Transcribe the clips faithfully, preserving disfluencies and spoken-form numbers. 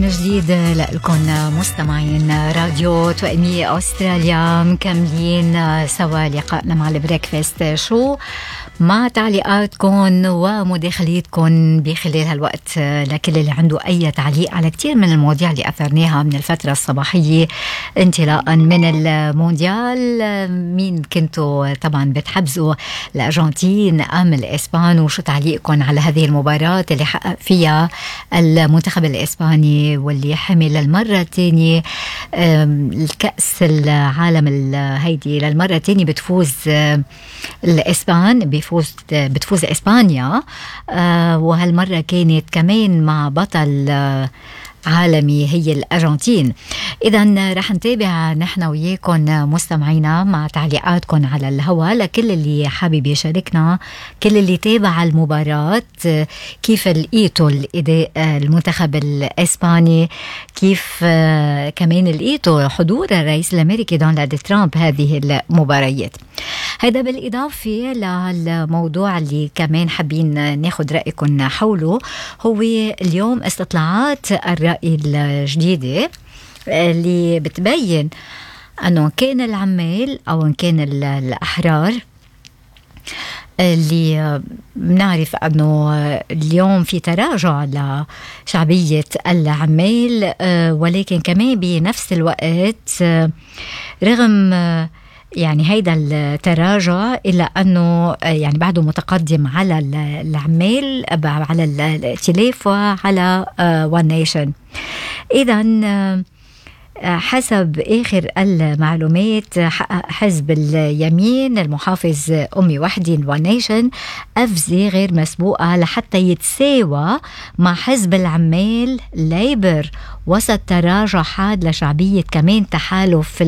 جديد لكم مستمعين راديو توأمية أستراليا، مكملين سوا لقائنا مع البريكفاست شو مع تعليقاتكم ومداخلاتكم بخلال هالوقت. لكل اللي عنده أي تعليق على كتير من المواضيع اللي أثرناها من الفترة الصباحية انطلاقا من المونديال، مين كنتوا طبعا بتحبزوا الأرجنتين أم الإسبان، وشو تعليقكم على هذه المباراة اللي حقق فيها المنتخب الإسباني واللي حمل للمرة الثانية الكأس العالم الهيدي. للمرة الثانية بتفوز الإسبان، بيفوز بتفوز إسبانيا، وهالمرة كانت كمان مع بطل عالمي هي الأرجنتين. إذن رح نتابع نحن وياكم مستمعينا مع تعليقاتكم على الهواء. لكل اللي حابب يشاركنا، كل اللي تابع المباراة، كيف لقيتوا الأداء المنتخب الإسباني، كيف كمان لقيتوا حضور الرئيس الأمريكي دونالد ترامب هذه المباريات. هذا بالإضافة للموضوع اللي كمان حابين ناخد رأيكم حوله، هو اليوم استطلاعات الرأي الجديدة اللي بتبين أنه كان العمال أو إن كان الأحرار، اللي بنعرف أنه اليوم في تراجع لشعبية العمال، ولكن كمان بنفس الوقت رغم يعني هيدا التراجع إلا أنه يعني بعده متقدم على العمال، على الائتلاف وعلى وان نيشن. إذن حسب آخر المعلومات، حقق حزب اليمين المحافظ أمي وحدي وان نيشن قفزة غير مسبوقة لحتى يتساوى مع حزب العمال ليبر وسط تراجع حاد لشعبية كمان تحالف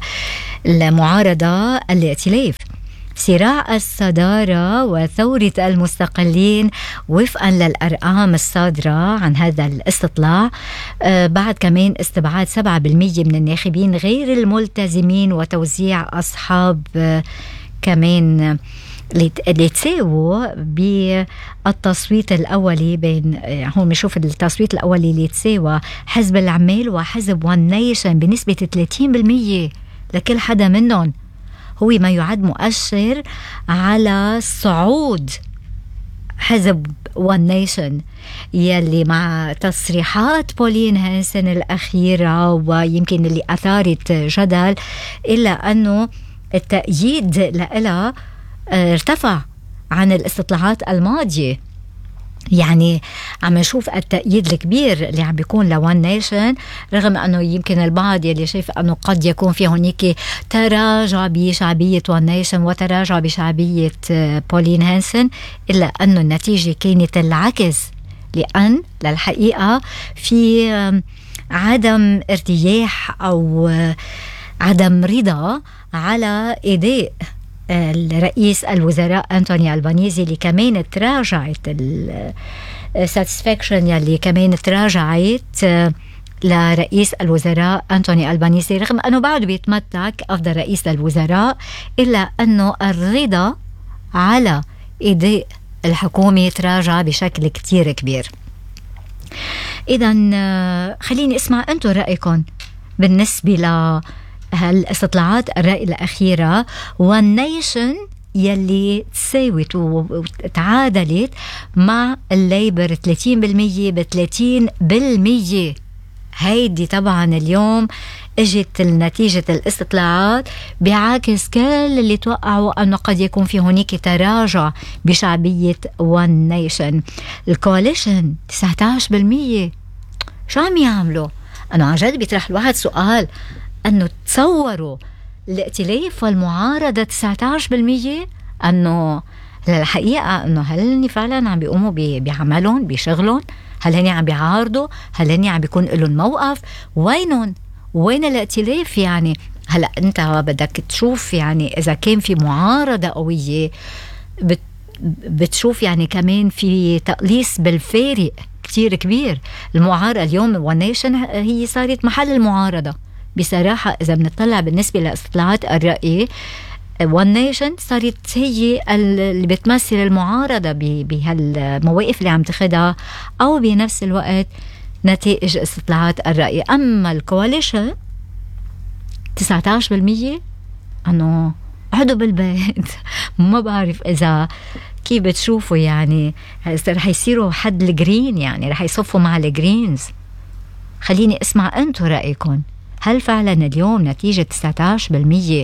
المعارضة الائتلاف. صراع الصدارة وثورة المستقلين وفقا للأرقام الصادرة عن هذا الاستطلاع، آه بعد كمان استبعاد سبعة بالمية من الناخبين غير الملتزمين وتوزيع أصحاب آه كمان اللي تساووا بالتصويت الأولي بين آه هون بنشوف التصويت الأولي اللي تساوى حزب العمال وحزب وان نيشن بنسبة ثلاثين بالمية لكل حدا منهم، هو ما يعد مؤشر على صعود حزب وان نيشن يلي مع تصريحات بولين هانسن الأخيرة ويمكن اللي أثارت جدل، إلا أنه التأييد لها ارتفع عن الاستطلاعات الماضية. يعني عم نشوف التأييد الكبير اللي عم بيكون لوان نيشن، رغم أنه يمكن البعض يلي شايف أنه قد يكون في هناك تراجع بشعبية وان نيشن وتراجع بشعبية بولين هانسن، إلا أنه النتيجة كانت العكس، لأن للحقيقة في عدم ارتياح أو عدم رضا على إداء الرئيس الوزراء أنتوني ألبانيزي اللي كمان تراجعت الساتسفاكشن يلي كمان تراجعت لرئيس الوزراء أنتوني ألبانيزي، رغم أنه بعده بيتمتع أفضل رئيس للوزراء، إلا أنه الرضا على إداء الحكومة تراجع بشكل كتير كبير. إذن خليني اسمع أنتم رأيكم بالنسبة ل هالاستطلاعات الرأي الأخيرة. وان نيشن يلي تساوت وتعادلت مع الليبر ثلاثين بالمية ب ثلاثين بالمية. هيدي طبعا اليوم اجت نتيجة الاستطلاعات بعكس كل اللي توقعوا أنه قد يكون في هناك تراجع بشعبية وان نيشن. الكواليشن تسعة عشر بالمية. شو عم يعملوا؟ أنا عن جد بيطرح الواحد سؤال، أنه تصوروا الائتلاف والمعارضة تسعة عشر بالمية، أنه الحقيقة أنه هل هني فعلا عم بيقوموا بعملهم بشغلهم؟ هل هني عم بيعارضوا؟ هل هني عم بيكون لهم موقف؟ وينهم؟ وين الائتلاف؟ يعني هلأ أنت بدك تشوف يعني إذا كان في معارضة قوية بت بتشوف يعني كمان في تقليص بالفارق كتير كبير. المعارضة اليوم وان نيشن هي صارت محل المعارضة بصراحة. إذا بنطلع بالنسبة لاستطلاعات الرأي، وان نيشن صارت هي اللي بتمثل المعارضة بهالمواقف اللي عم تاخدها، أو بنفس الوقت نتائج استطلاعات الرأي. أما الكواليشن تسعة عشر بالمية أنه قعدوا بالبيت. ما بعرف إذا كيف بتشوفوا يعني رح يصيروا حد الجرين، يعني رح يصفوا مع الجرينز. خليني اسمع أنتوا رأيكم، هل فعلا اليوم نتيجة تسعة عشر بالمية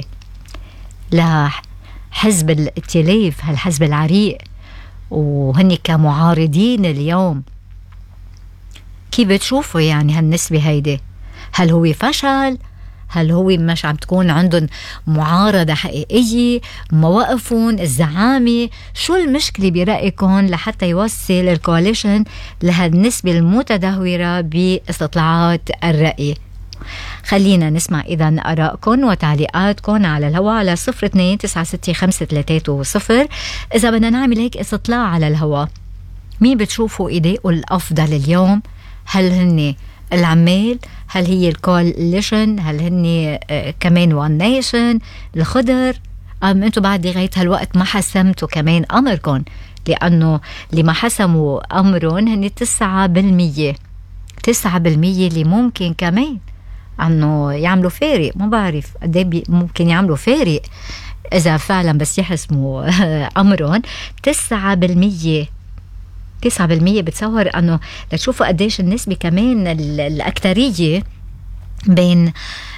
لحزب الائتلاف، هالحزب العريق، وهني كمعارضين اليوم، كيف بتشوفوا يعني هالنسبة هيدي؟ هل هو فشل؟ هل هو مش عم تكون عندهم معارضة حقيقية؟ مواقفهم الزعامة؟ شو المشكلة برأيكم لحتى يوصل الكواليشن لهالنسبة المتدهورة باستطلاعات الرأي؟ خلينا نسمع إذن آرائكم وتعليقاتكم على الهواء على صفر اثنين تسعة ستة خمسة ثلاثة صفر. إذا بدنا نعمل هيك استطلاع على الهواء، مين بتشوفوا إيديكم الأفضل اليوم؟ هل هن العمال؟ هل هي الكواليشن؟ هل هن آه كمان وان نيشن الخضر؟ أم أنتوا بعد لغاية هالوقت ما حسمتوا كمان أمركم؟ لأنه اللي ما حسموا أمرهم هن تسعة بالمية تسعة بالمية اللي ممكن كمان أنه يعملوا فارق. ما بعرف قد ممكن يعملوا فارق إذا فعلا بس يحسموا أمرهم. تسعة بالمية تسعة بالمية بتصور أنه لتشوفوا قديش النسبة كمان الأكترية بين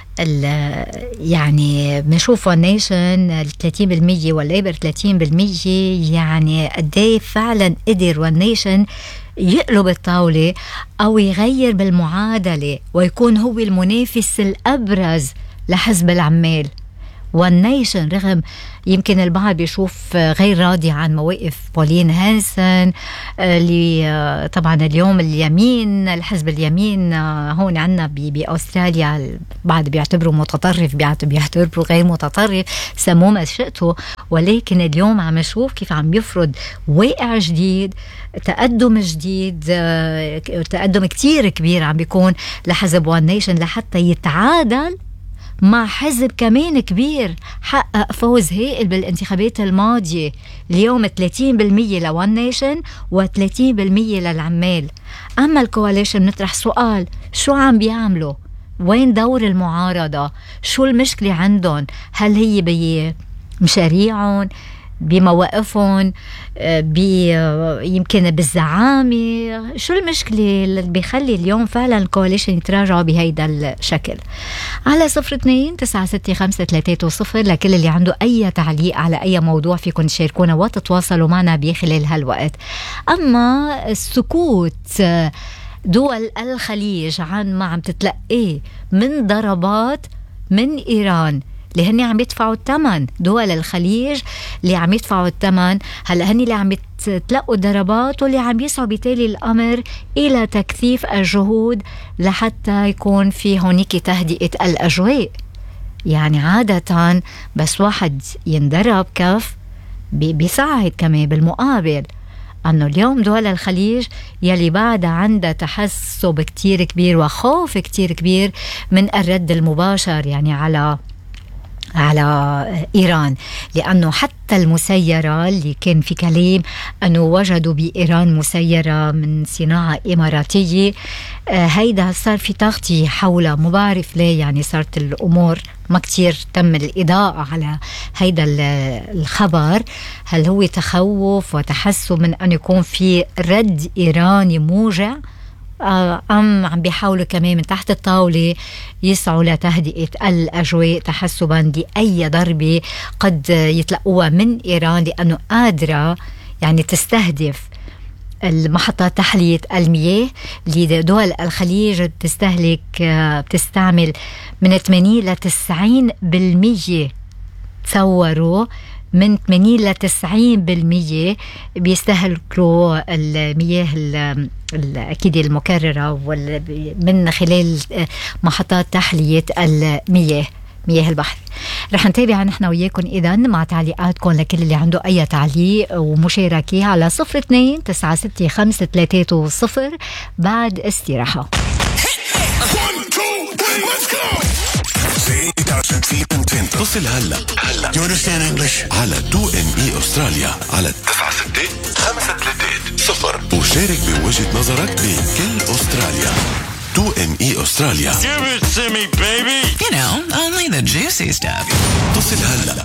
يعني بنشوف النيشن ثلاثين بالمية والليبر ثلاثين بالمية. يعني قديه فعلا قدر والنيشن يقلب الطاولة أو يغير بالمعادلة ويكون هو المنافس الأبرز لحزب العمال. والنيشن رغم يمكن البعض بيشوف غير راضي عن مواقف بولين هانسن اللي طبعا اليوم اليمين الحزب اليمين هون عنا بأستراليا بعض بيعتبروا متطرف، بيعتبروا غير متطرف، سموه ما شئتوا، ولكن اليوم عم نشوف كيف عم يفرض واقع جديد، تقدم جديد، تقدم كتير كبير عم بيكون لحزب وان نيشن لحتى يتعادل مع حزب كمان كبير حقق فوز هائل بالانتخابات الماضية. اليوم ثلاثين بالمية لوان نيشن و30 بالمية للعمال. أما الكواليشن نطرح سؤال، شو عم بيعملوا؟ وين دور المعارضة؟ شو المشكلة عندهم؟ هل هي بمشاريعهم، بمواقفهم، بي يمكن بالزعامة؟ شو المشكلة اللي بيخلي اليوم فعلا الكواليشن يتراجعوا بهيدا الشكل؟ على صفر اثنين تسعة ستة خمسة ثلاثة صفر لكل اللي عنده أي تعليق على أي موضوع فيكن تشاركونا وتتواصلوا معنا بخلال هالوقت. أما السكوت دول الخليج عن ما عم تتلقيه من ضربات من إيران اللي هني عم يدفعوا الثمن، دول الخليج اللي عم يدفعوا الثمن، هلا هني اللي عم يتلقوا الضربات واللي عم يسعوا بالتالي الأمر إلى تكثيف الجهود لحتى يكون في هونيك تهدئة الأجواء. يعني عادة بس واحد ينضرب كف بيساعد كمان بالمقابل. أنه اليوم دول الخليج يلي بعد عندها تحسب كتير كبير وخوف كتير كبير من الرد المباشر يعني على على إيران، لأنه حتى المسيرة اللي كان في كلام أنه وجدوا بإيران مسيرة من صناعة إماراتية، آه هيدا صار في تغطية حولها. ما بعرف ليه يعني صارت الأمور ما كتير تم الإضاءة على هيدا الخبر. هل هو تخوف وتحسب من أن يكون في رد إيراني موجع، أم عم بيحاولوا كمان من تحت الطاولة يسعوا لتهدئة الأجواء تحسبا لأي ضربة قد يتلقوها من إيران، لأنه قادرة يعني تستهدف المحطات تحلية المياه اللي دول الخليج بتستهلك بتستعمل من ثمانين لتسعين بالمية. تصوروا من ثمانين لتسعين بالمية بيستهلكوا المياه الأكيد المكررة من خلال محطات تحلية المياه، مياه البحر. رح نتابع نحن وياكم إذن مع تعليقاتكم لكل اللي عنده أي تعليق ومشاركة على صفر اثنين تسعة ستة خمسة ثلاثة صفر بعد استراحة. اتصل هلا هلا You understand English على تو إم إي أستراليا على تسعة ستة خمسة ثلاثة صفر وشارك بوجهة نظرك بكل أستراليا. تو إم إي أستراليا. Give it to me, baby. You know, only the juicy stuff. اتصل هلا.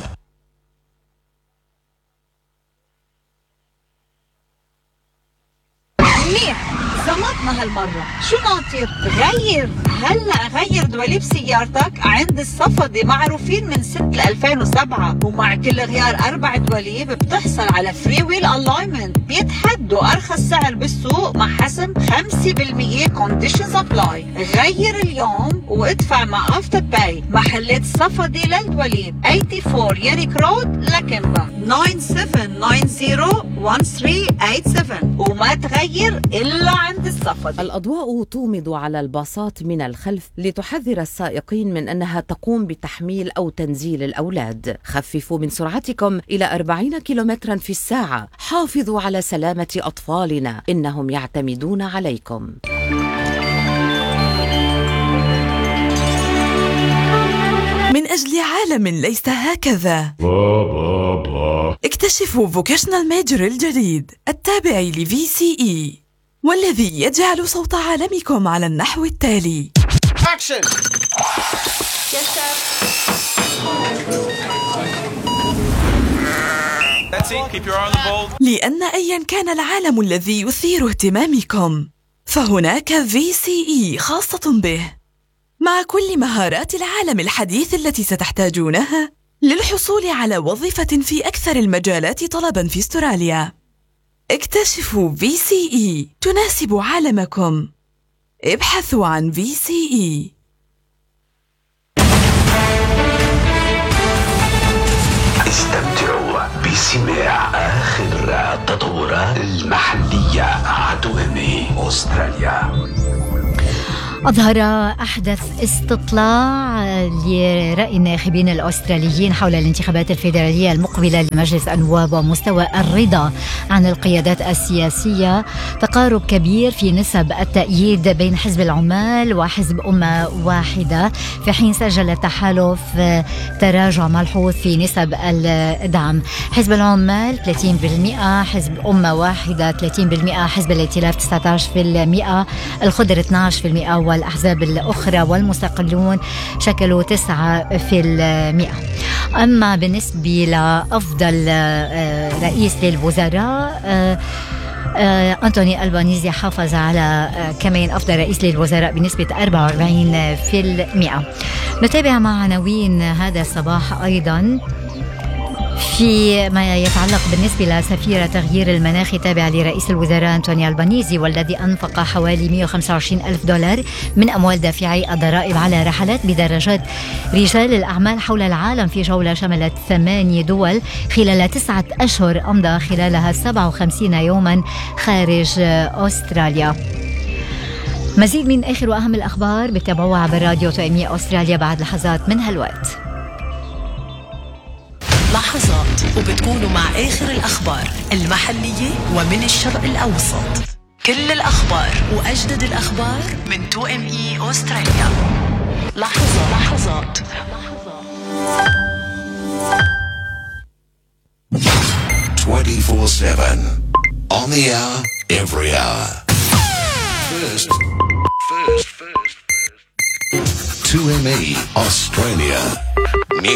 منيح، زمطنا هالمرة. شو ناطر؟ غير هلا غير دواليب سيارتك عند الصفدي، معروفين من سنة ألفين وسبعة، ومع كل غيار أربع دواليب بتحصل على فري ويل الاينمنت، بيتحدوا أرخص سعر بالسوق مع حسم خمسة بالمية كونديشنز ابلاي. غير اليوم وادفع مع افتر باي. محلات الصفدي للدواليب أربعة وثمانين ياريك رود لكنبا تسعة سبعة تسعة صفر واحد ثلاثة ثمانية سبعة، وما تغير إلا عند الصفدي. الأضواء تومض على الباصات من الخلف لتحذر السائقين من أنها تقوم بتحميل أو تنزيل الأولاد. خففوا من سرعتكم إلى أربعين كيلومترا في الساعة. حافظوا على سلامة أطفالنا، إنهم يعتمدون عليكم. من أجل عالم ليس هكذا، اكتشفوا فوكيشنال ميجر الجديد التابع لفي سي إي، والذي يجعل صوت عالمكم على النحو التالي. Action. Yes, sir. That's it. Keep your eye on the ball. لأن أيا كان العالم الذي يثير اهتمامكم، فهناك في سي إي خاصة به، مع كل مهارات العالم الحديث التي ستحتاجونها للحصول على وظيفة في أكثر المجالات طلباً في أستراليا. اكتشفوا في سي إي تناسب عالمكم. ابحثوا عن في سي إي. استمتعوا بسماع آخر التطورات المحلية على تو إم إي أستراليا. أظهر أحدث استطلاع لرأي الناخبين الأستراليين حول الانتخابات الفيدرالية المقبلة لمجلس النواب ومستوى الرضا عن القيادات السياسية تقارب كبير في نسب التأييد بين حزب العمال وحزب أمة واحدة، في حين سجل التحالف تراجع ملحوظ في نسب الدعم. حزب العمال ثلاثين بالمئة، حزب أمة واحدة ثلاثين بالمئة، حزب الائتلاف تسعة عشر بالمئة، الخضر اثني عشر بالمئة، والأحزاب الأخرى والمستقلون شكلوا تسعة في المئة. أما بالنسبة لأفضل رئيس للوزراء، أنتوني ألبانيزي حافظ على كمان أفضل رئيس للوزراء بنسبة أربعة وأربعين في المئة. نتابع مع عناوين هذا الصباح أيضا في ما يتعلق بالنسبة لسفيرة تغيير المناخ تابع لرئيس الوزراء أنتوني ألبانيزي، والذي أنفق حوالي مئة وخمسة وعشرين ألف دولار من أموال دافعي الضرائب على رحلات بدراجات رجال الأعمال حول العالم في جولة شملت ثمانية دول خلال تسعة أشهر أمضى خلالها سبعة وخمسين يوما خارج أستراليا. مزيد من آخر وأهم الأخبار بتابعوها عبر راديو تو إم إي أستراليا بعد لحظات من هالوقت. لحظات وبتكونوا مع آخر الأخبار المحلية ومن الشرق الأوسط. كل الأخبار وأجدد الأخبار من تو إم إي أستراليا. لحظة لحظات. twenty-four seven on the hour, every hour. First, first, first, first. two M E Australia.